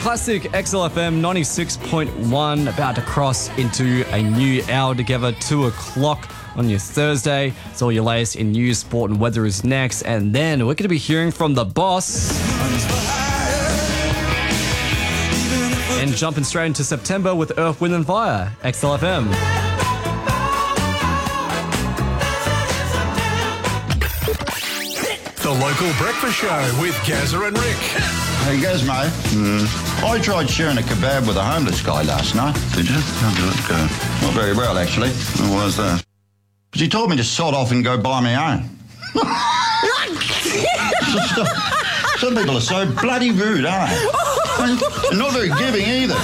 Classic XLFM 96.1, about to cross into a new hour together, 2 o'clock on your Thursday. So all your latest in news, sport and weather is next. And then we're going to be hearing from the boss. And jumping straight into September with Earth, Wind and Fire, XLFM. The local breakfast show with Gazza and Rick. Hey, Gaz, mate. I tried sharing a kebab with a homeless guy last night. Did you? How did it go? Not very well, actually. Why was that? Because he told me to sod off and go buy my own. Some people are so bloody rude, aren't they? And not very giving either.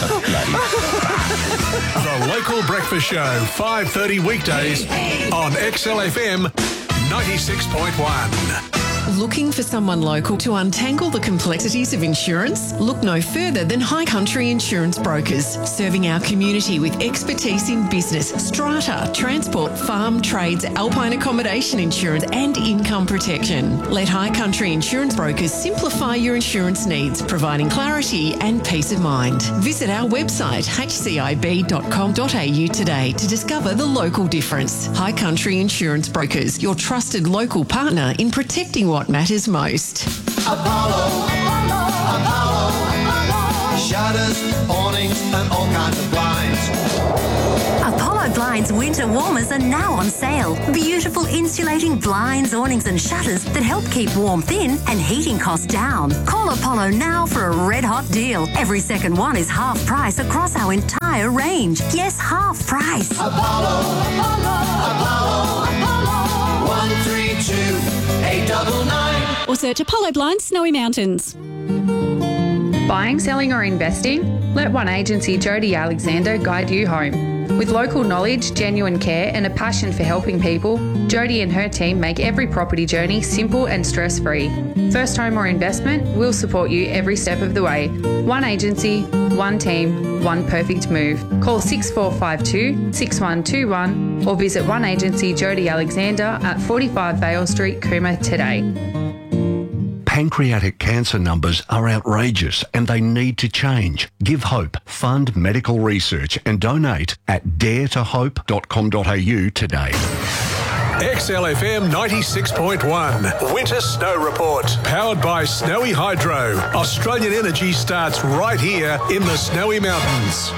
The local breakfast show, 5:30 weekdays on XLFM 96.1. Looking for someone local to untangle the complexities of insurance? Look no further than High Country Insurance Brokers, serving our community with expertise in business, strata, transport, farm, trades, alpine accommodation insurance and income protection. Let High Country Insurance Brokers simplify your insurance needs, providing clarity and peace of mind. Visit our website hcib.com.au today to discover the local difference. High Country Insurance Brokers, your trusted local partner in protecting what matters most. Apollo. Shutters, awnings and all kinds of blinds. Apollo Blinds winter warmers are now on sale. Beautiful insulating blinds, awnings and shutters that help keep warmth in and heating costs down. Call Apollo now for a red hot deal. Every second one is half price across our entire range. Yes, half price. Apollo. 132-899. Or search Apollo Blinds, Snowy Mountains. Buying, selling or investing? Let One Agency Jody Alexander guide you home. With local knowledge, genuine care and a passion for helping people, Jody and her team make every property journey simple and stress-free. First home or investment, we'll support you every step of the way. One agency, one team, one perfect move. Call 6452 6121 or visit One Agency Jody Alexander at 45 Vale Street, Cooma today. Pancreatic cancer numbers are outrageous and they need to change. Give hope, fund medical research and donate at daretohope.com.au today. XLFM 96.1 Winter Snow Report. Powered by Snowy Hydro. Australian energy starts right here in the Snowy Mountains.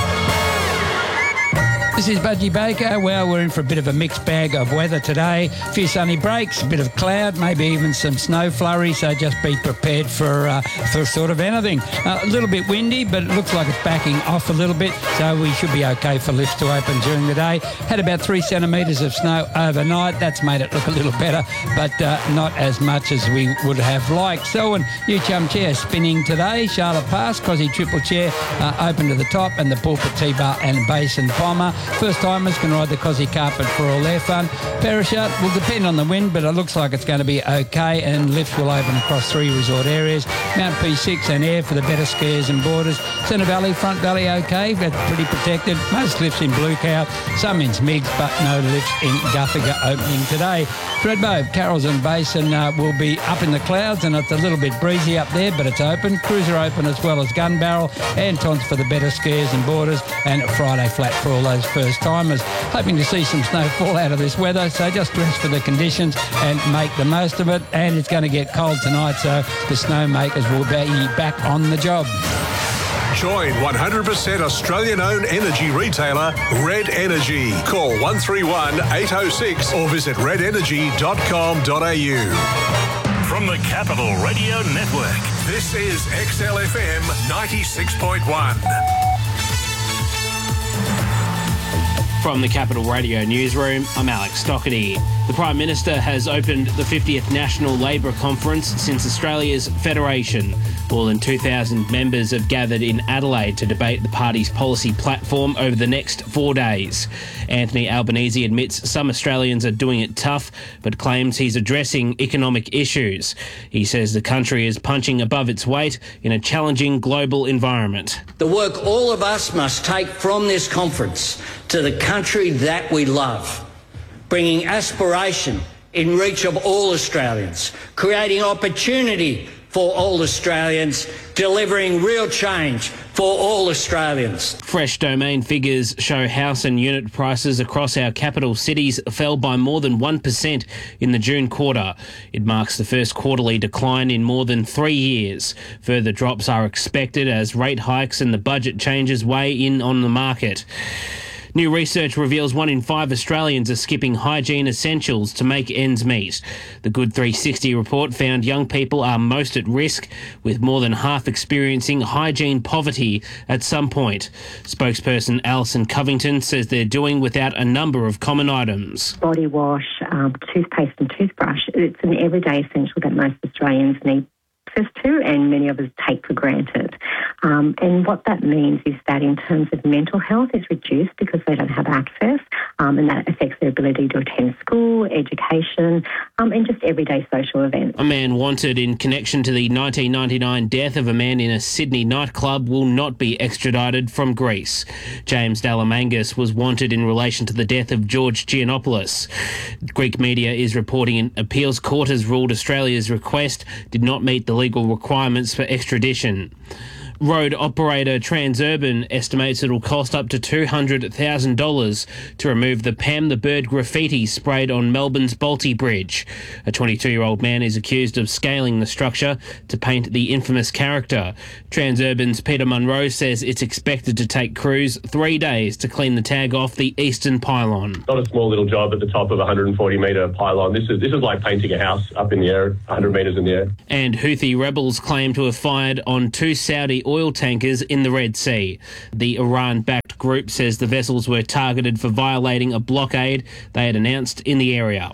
This is Budgie Baker. Well, we're in for a bit of a mixed bag of weather today. A few sunny breaks, a bit of cloud, maybe even some snow flurries, so just be prepared for sort of anything. A little bit windy, but it looks like it's backing off a little bit, so we should be okay for lifts to open during the day. Had about 3 centimetres of snow overnight. That's made it look a little better, but not as much as we would have liked. Selwyn New Chum Chair spinning today. Charlotte Pass, Cosy Triple Chair open to the top, and the Pulpit T-Bar and Basin Bomber. First-timers can ride the Cosy Carpet for all their fun. Parachute will depend on the wind, but it looks like it's going to be okay, and lifts will open across 3 resort areas. Mount P6 and Air for the better skiers and boarders. Centre Valley, Front Valley okay, that's pretty protected. Most lifts in Blue Cow, some in Smigs, but no lifts in Guffaga opening today. Thredbo, Carrolls and Basin will be up in the clouds, and it's a little bit breezy up there, but it's open. Cruiser open as well as Gun Barrel. Antons for the better skiers and boarders, and Friday flat for all those first-timers. Hoping to see some snow fall out of this weather, so just dress for the conditions and make the most of it. And it's going to get cold tonight, so the snowmakers will be back on the job. Join 100% Australian-owned energy retailer Red Energy. Call 131 806 or visit redenergy.com.au. From the Capital Radio Network, this is XLFM 96.1. From the Capital Radio Newsroom, I'm Alex Doherty. The Prime Minister has opened the 50th National Labor Conference since Australia's federation. More than 2,000 members have gathered in Adelaide to debate the party's policy platform over the next 4 days. Anthony Albanese admits some Australians are doing it tough, but claims he's addressing economic issues. He says the country is punching above its weight in a challenging global environment. The work all of us must take from this conference to the country that we love, bringing aspiration in reach of all Australians, creating opportunity for all Australians, delivering real change for all Australians. Fresh Domain figures show house and unit prices across our capital cities fell by more than 1% in the June quarter. It marks the first quarterly decline in more than 3 years. Further drops are expected as rate hikes and the budget changes weigh in on the market. New research reveals 1 in 5 Australians are skipping hygiene essentials to make ends meet. The Good 360 report found young people are most at risk, with more than half experiencing hygiene poverty at some point. Spokesperson Alison Covington says they're doing without a number of common items. Body wash, toothpaste and toothbrush. It's an everyday essential that most Australians need access to and many of us take for granted. And what that means is that in terms of mental health is reduced because they don't have access, and that affects their ability to attend school, education, and just everyday social events. A man wanted in connection to the 1999 death of a man in a Sydney nightclub will not be extradited from Greece. James Dalamangas was wanted in relation to the death of George Giannopoulos. Greek media is reporting an appeals court has ruled Australia's request did not meet the legal requirements for extradition. Road operator Transurban estimates it will cost up to $200,000 to remove the Pam the Bird graffiti sprayed on Melbourne's Balti Bridge. A 22-year-old man is accused of scaling the structure to paint the infamous character. Transurban's Peter Munro says it's expected to take crews 3 days to clean the tag off the eastern pylon. Not a small little job at the top of a 140-metre pylon. This is like painting a house up in the air, 100 metres in the air. And Houthi rebels claim to have fired on 2 Saudi oil tankers in the Red Sea. The Iran-backed group says the vessels were targeted for violating a blockade they had announced in the area.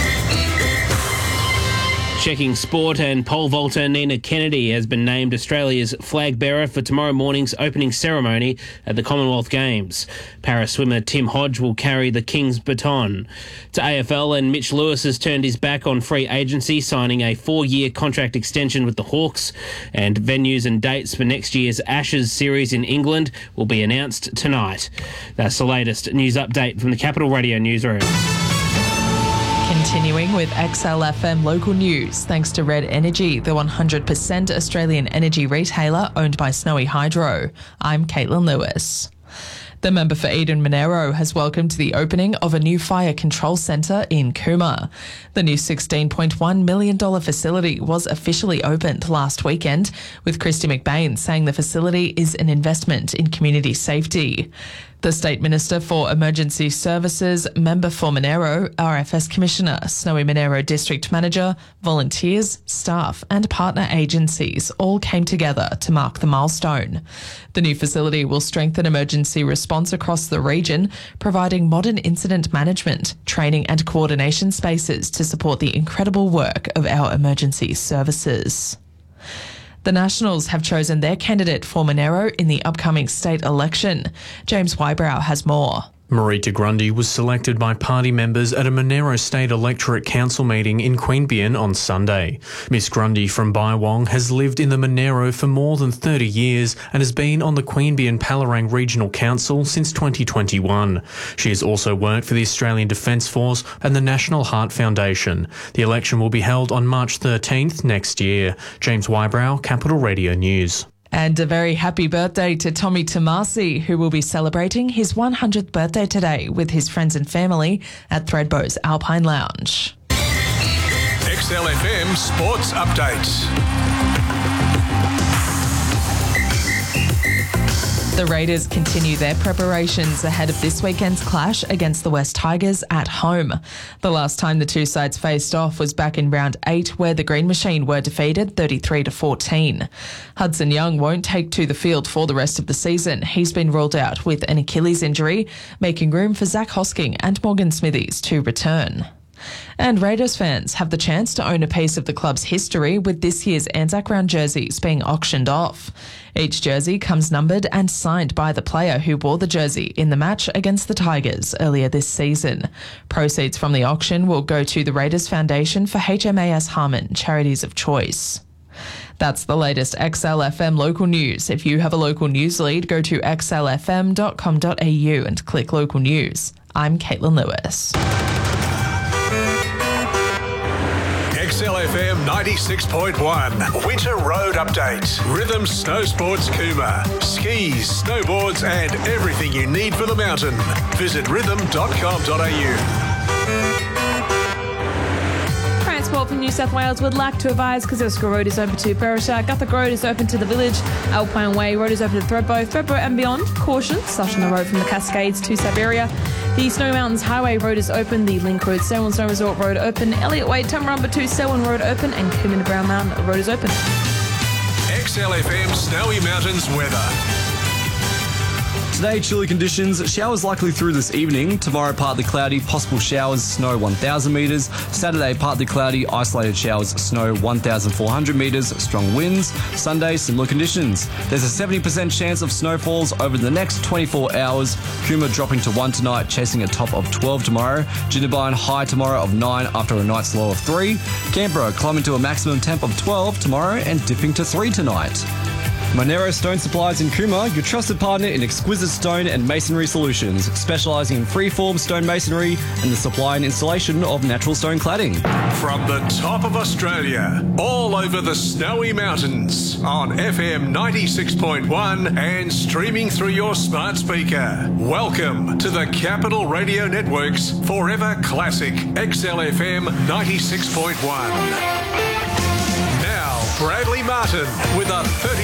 Checking sport, and pole vaulter Nina Kennedy has been named Australia's flag bearer for tomorrow morning's opening ceremony at the Commonwealth Games. Para swimmer Tim Hodge will carry the King's baton. To AFL, and Mitch Lewis has turned his back on free agency, signing a 4-year contract extension with the Hawks, and venues and dates for next year's Ashes series in England will be announced tonight. That's the latest news update from the Capital Radio newsroom. Continuing with XLFM local news, thanks to Red Energy, the 100% Australian energy retailer owned by Snowy Hydro. I'm Caitlin Lewis. The member for Eden Monero has welcomed the opening of a new fire control centre in Cooma. The new $16.1 million facility was officially opened last weekend, with Christy McBain saying the facility is an investment in community safety. The State Minister for Emergency Services, member for Monero, RFS Commissioner, Snowy Monero District Manager, volunteers, staff and partner agencies all came together to mark the milestone. The new facility will strengthen emergency response across the region, providing modern incident management, training and coordination spaces to support the incredible work of our emergency services. The Nationals have chosen their candidate for Monero in the upcoming state election. James Wybrow has more. Marita Grundy was selected by party members at a Monero State Electorate Council meeting in Queanbeyan on Sunday. Miss Grundy from Bywong has lived in the Monero for more than 30 years and has been on the Queanbeyan Palerang Regional Council since 2021. She has also worked for the Australian Defence Force and the National Heart Foundation. The election will be held on March 13th next year. James Wybrow, Capital Radio News. And a very happy birthday to Tommy Tomasi, who will be celebrating his 100th birthday today with his friends and family at Thredbo's Alpine Lounge. XLFM Sports Updates. The Raiders continue their preparations ahead of this weekend's clash against the West Tigers at home. The last time the two sides faced off was back in round 8, where the Green Machine were defeated 33-14. Hudson Young won't take to the field for the rest of the season. He's been ruled out with an Achilles injury, making room for Zach Hosking and Morgan Smithies to return. And Raiders fans have the chance to own a piece of the club's history with this year's Anzac Round jerseys being auctioned off. Each jersey comes numbered and signed by the player who wore the jersey in the match against the Tigers earlier this season. Proceeds from the auction will go to the Raiders Foundation for HMAS Harmon Charities of Choice. That's the latest XLFM local news. If you have a local news lead, go to xlfm.com.au and click local news. I'm Caitlin Lewis. XLFM 96.1 Winter Road Update. Rhythm Snow Sports Cooma. Skis, snowboards and everything you need for the mountain. Visit rhythm.com.au. Transport from New South Wales would like to advise Kosciuszko Road is open to Perisher, Guthrie Road is open to the village, Alpine Way Road is open to Thredbo and beyond. Caution, slush on the road from the Cascades to Siberia. The Snowy Mountains Highway Road is open, the Link Road, Selwyn Snow Resort Road open, Elliott Way, Tumbarumba to Selwyn Road open, and Coombe to Brown Mountain Road is open. XLFM Snowy Mountains weather. Today, chilly conditions, showers likely through this evening. Tomorrow, partly cloudy, possible showers, snow 1,000 metres. Saturday, partly cloudy, isolated showers, snow 1,400 metres, strong winds. Sunday, similar conditions. There's a 70% chance of snowfalls over the next 24 hours. Cooma dropping to 1 tonight, chasing a top of 12 tomorrow. Jindabyne high tomorrow of 9 after a night's low of 3. Canberra climbing to a maximum temp of 12 tomorrow and dipping to 3 tonight. Monero Stone Supplies in Cooma, your trusted partner in exquisite stone and masonry solutions, specialising in freeform stone masonry and the supply and installation of natural stone cladding. From the top of Australia, all over the Snowy Mountains, on FM 96.1 and streaming through your smart speaker. Welcome to the Capital Radio Network's Forever Classic XLFM 96.1. Now, Bradley Martin with a 30